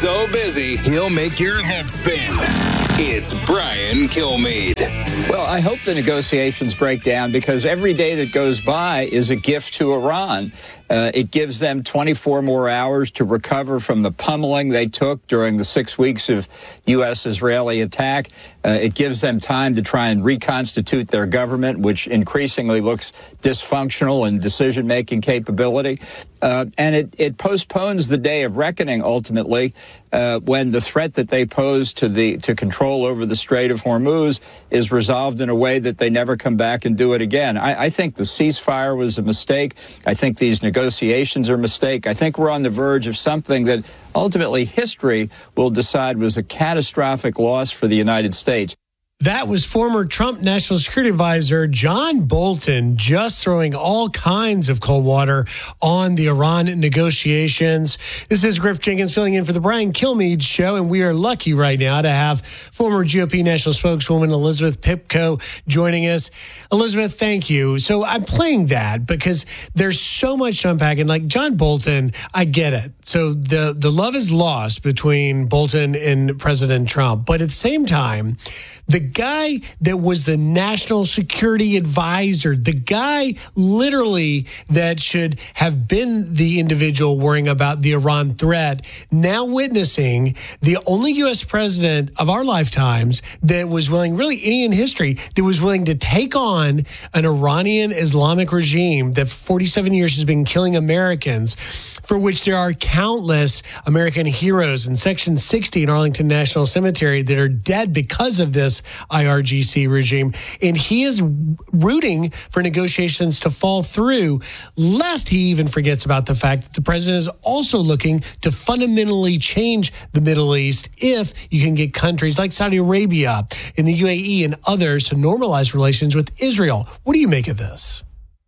so busy, he'll make your head spin. It's Brian Kilmeade. Well, I hope the negotiations break down because every day that goes by is a gift to Iran. It gives them 24 more hours to recover from the pummeling they took during the 6 weeks of U.S.-Israeli attack. It gives them time to try and reconstitute their government, which increasingly looks dysfunctional in decision-making capability. And it postpones the day of reckoning, ultimately, when the threat that they pose to control over the Strait of Hormuz is resolved in a way that they never come back and do it again. I think the ceasefire was a mistake. I think these negotiations are a mistake. I think we're on the verge of something that ultimately history will decide was a catastrophic loss for the United States. That was former Trump National Security Advisor John Bolton just throwing all kinds of cold water on the Iran negotiations. This is Griff Jenkins filling in for the Brian Kilmeade Show, and we are lucky right now to have former GOP National Spokeswoman Elizabeth Pipko joining us. Elizabeth, thank you. So I'm playing that because there's so much to unpack. And like John Bolton, I get it. So the love is lost between Bolton and President Trump. But at the same time, the guy that was the national security advisor, the guy literally that should have been the individual worrying about the Iran threat, now witnessing the only U.S. president of our lifetimes that was willing, really any in history, that was willing to take on an Iranian Islamic regime that for 47 years has been killing Americans, for which there are countless American heroes in Section 60 in Arlington National Cemetery that are dead because of this IRGC regime. And he is rooting for negotiations to fall through, lest he even forgets about the fact that the president is also looking to fundamentally change the Middle East if you can get countries like Saudi Arabia and the UAE and others to normalize relations with Israel. What do you make of this?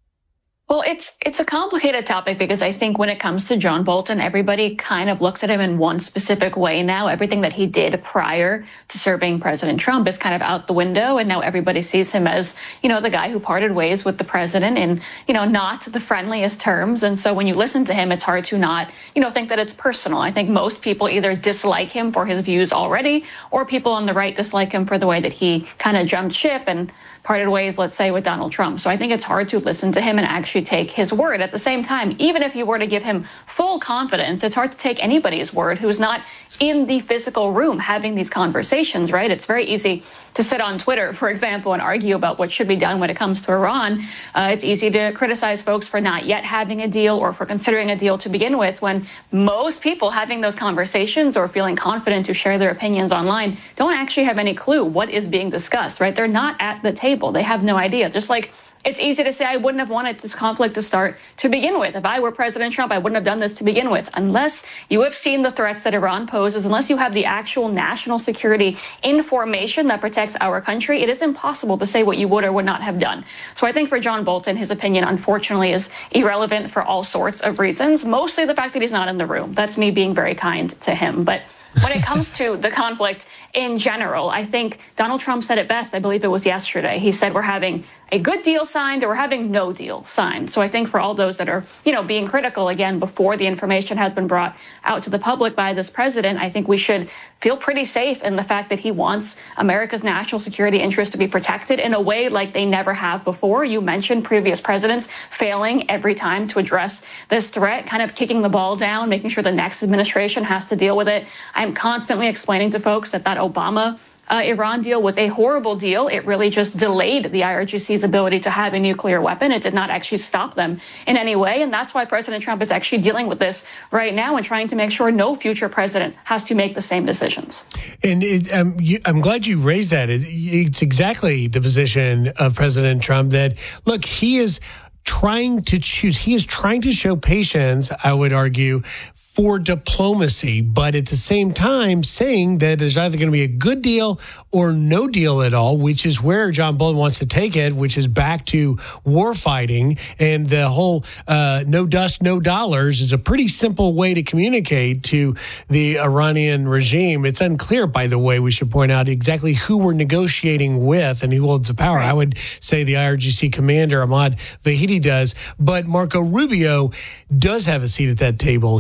Well, it's a complicated topic because I think when it comes to John Bolton, everybody kind of looks at him in one specific way now. Everything that he did prior to serving President Trump is kind of out the window. And now everybody sees him as, the guy who parted ways with the president in, not the friendliest terms. And so when you listen to him, it's hard to not, think that it's personal. I think most people either dislike him for his views already, or people on the right dislike him for the way that he kind of jumped ship and parted ways, let's say, with Donald Trump. So I think it's hard to listen to him and actually take his word. At the same time, even if you were to give him full confidence, it's hard to take anybody's word who's not in the physical room having these conversations, right? It's very easy to sit on Twitter, for example, and argue about what should be done when it comes to Iran. It's easy to criticize folks for not yet having a deal or for considering a deal to begin with, when most people having those conversations or feeling confident to share their opinions online don't actually have any clue what is being discussed, right? They're not at the table. They have no idea. Just like it's easy to say, I wouldn't have wanted this conflict to start to begin with. If I were President Trump, I wouldn't have done this to begin with. Unless you have seen the threats that Iran poses, unless you have the actual national security information that protects our country, it is impossible to say what you would or would not have done. So I think for John Bolton, his opinion, unfortunately, is irrelevant for all sorts of reasons. Mostly the fact that he's not in the room. That's me being very kind to him. But when it comes to the conflict in general, I think Donald Trump said it best. I believe it was yesterday. He said we're having a good deal signed or we're having no deal signed. So I think for all those that are, being critical again before the information has been brought out to the public by this president, I think we should feel pretty safe in the fact that he wants America's national security interests to be protected in a way like they never have before. You mentioned previous presidents failing every time to address this threat, kind of kicking the ball down, making sure the next administration has to deal with it. I'm constantly explaining to folks that Obama Iran deal was a horrible deal. It really just delayed the IRGC's ability to have a nuclear weapon. It did not actually stop them in any way. And that's why President Trump is actually dealing with this right now and trying to make sure no future president has to make the same decisions. And I'm glad you raised that. It's exactly the position of President Trump that, look, he is trying to choose. He is trying to show patience, I would argue, for diplomacy, but at the same time saying that there's either going to be a good deal or no deal at all, which is where John Bolton wants to take it, which is back to war fighting. And the whole no dust, no dollars is a pretty simple way to communicate to the Iranian regime. It's unclear, by the way, we should point out exactly who we're negotiating with and who holds the power. I would say the IRGC commander, Ahmad Vahidi, does, but Marco Rubio does have a seat at that table. He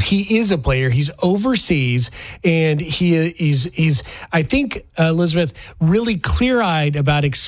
is a player. He's overseas, and he's I think, Elizabeth, really clear-eyed about